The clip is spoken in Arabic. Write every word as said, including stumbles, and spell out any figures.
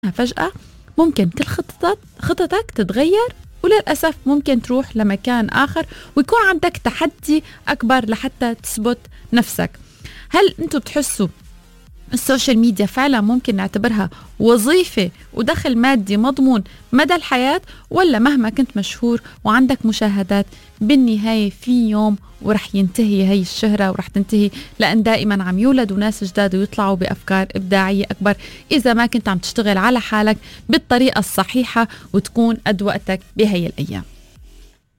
فجأة ممكن كل خطتك خططك تتغير، وللأسف ممكن تروح لمكان آخر ويكون عندك تحدي أكبر لحتى تثبت نفسك. هل أنتوا بتحسوا السوشيال ميديا فعلا ممكن نعتبرها وظيفة ودخل مادي مضمون مدى الحياة، ولا مهما كنت مشهور وعندك مشاهدات بالنهاية في يوم ورح ينتهي هاي الشهرة ورح تنتهي، لأن دائما عم يولدوا ناس جداد ويطلعوا بأفكار إبداعية أكبر إذا ما كنت عم تشتغل على حالك بالطريقة الصحيحة وتكون قد وقتك بهاي الأيام.